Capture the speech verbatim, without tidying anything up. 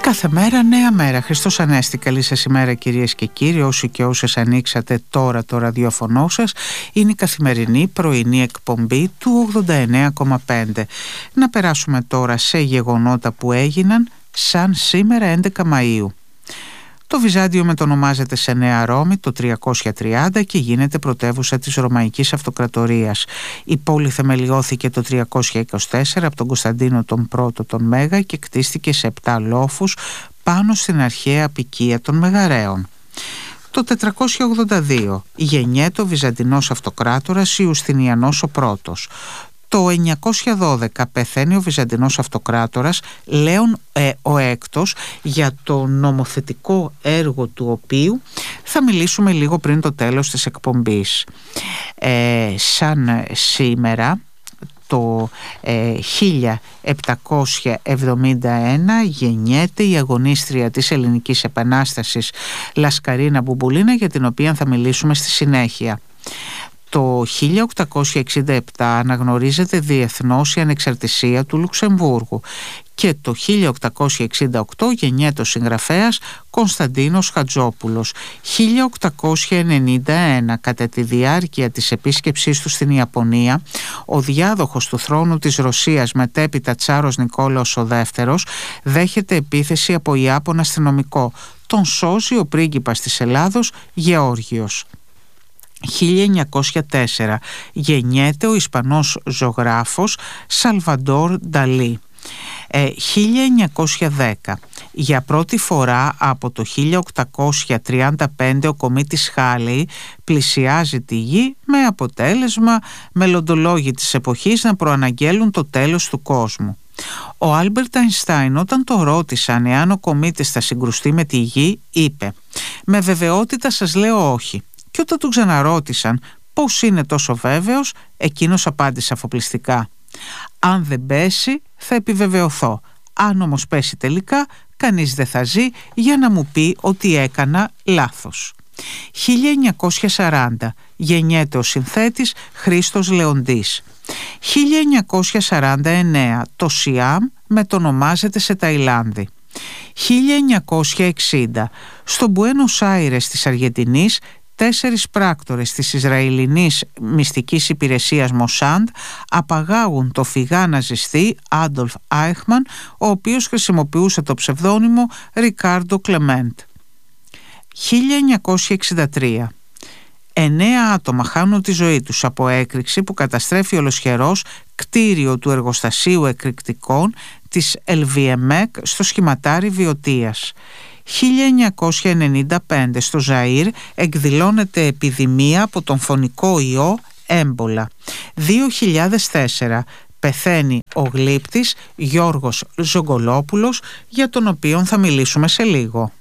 Κάθε μέρα νέα μέρα. Χριστός Ανέστη. Καλή σας ημέρα κυρίες και κύριοι. Όσοι και όσες ανοίξατε τώρα το ραδιόφωνο σας, είναι η καθημερινή πρωινή εκπομπή του ογδόντα εννέα κόμμα πέντε. Να περάσουμε τώρα σε γεγονότα που έγιναν σαν σήμερα έντεκα Μαΐου. Το Βυζάντιο μετονομάζεται σε Νέα Ρώμη το τριακόσια τριάντα και γίνεται πρωτεύουσα της Ρωμαϊκής Αυτοκρατορίας. Η πόλη θεμελιώθηκε το τριακόσια είκοσι τέσσερα από τον Κωνσταντίνο τον Πρώτο τον Μέγα και κτίστηκε σε επτά λόφους πάνω στην αρχαία αποικία των Μεγαραίων. Το τετρακόσια ογδόντα δύο γεννιέται ο Βυζαντινός Αυτοκράτορας Ιουστινιανός ο Πρώτος. Το εννιακόσια δώδεκα πεθαίνει ο Βυζαντινός Αυτοκράτορας Λέων ε, ο Έκτος, για το νομοθετικό έργο του οποίου θα μιλήσουμε λίγο πριν το τέλος της εκπομπής. Ε, σαν σήμερα το ε, χίλια επτακόσια εβδομήντα ένα γεννιέται η αγωνίστρια της Ελληνικής Επανάστασης Λασκαρίνα Μπουμπουλίνα, για την οποία θα μιλήσουμε στη συνέχεια. Το χίλια οκτακόσια εξήντα επτά αναγνωρίζεται διεθνώς η ανεξαρτησία του Λουξεμβούργου και το χίλια οκτακόσια εξήντα οκτώ γεννιέται ο συγγραφέας Κωνσταντίνος Χατζόπουλος. χίλια οκτακόσια ενενήντα ένα, κατά τη διάρκεια της επίσκεψής του στην Ιαπωνία, ο διάδοχος του θρόνου της Ρωσίας, μετέπειτα Τσάρος Νικόλαος ο Δεύτερος, δέχεται επίθεση από Ιάπωνα αστυνομικό. Τον σώζει ο πρίγκιπας της Ελλάδος Γεώργιος. χίλια εννιακόσια τέσσερα γεννιέται ο Ισπανός ζωγράφος Σαλβαντόρ Νταλί. Ε, χίλια εννιακόσια δέκα για πρώτη φορά από το χίλια οκτακόσια τριάντα πέντε ο κομήτης Χάλεϊ πλησιάζει τη γη, με αποτέλεσμα μελλοντολόγοι της εποχής να προαναγγέλουν το τέλος του κόσμου. Ο Άλμπερτ Αϊνστάιν, όταν το ρώτησαν εάν ο κομήτης θα συγκρουστεί με τη γη, είπε «Με βεβαιότητα σας λέω όχι». Και όταν του ξαναρώτησαν πώς είναι τόσο βέβαιος, εκείνος απάντησε αφοπλιστικά «Αν δεν πέσει θα επιβεβαιωθώ, αν όμως πέσει τελικά κανείς δεν θα ζει για να μου πει ότι έκανα λάθος». χίλια εννιακόσια σαράντα γεννιέται ο συνθέτης Χρήστος Λεοντής. χίλια εννιακόσια σαράντα εννέα το Σιάμ μετονομάζεται σε Ταϊλάνδη. χίλια εννιακόσια εξήντα στο Μπουένος Άιρες της Αργεντινής, τέσσερις πράκτορες της Ισραηλινής μυστικής υπηρεσίας Μοσάντ απαγάγουν το φυγά ναζιστή Άντολφ Άιχμαν, ο οποίος χρησιμοποιούσε το ψευδόνυμο Ρικάρντο Κλεμέντ. χίλια εννιακόσια εξήντα τρία Εννέα άτομα χάνουν τη ζωή τους από έκρηξη που καταστρέφει ολοσχερός κτίριο του εργοστασίου εκρηκτικών της Ελβιεμέκ στο σχηματάρι Βιωτίας. χίλια εννιακόσια ενενήντα πέντε στο Ζαΐρ εκδηλώνεται επιδημία από τον φωνικό ιό έμπολα. δύο χιλιάδες τέσσερα πεθαίνει ο γλύπτης Γιώργος Ζογκολόπουλος, για τον οποίον θα μιλήσουμε σε λίγο.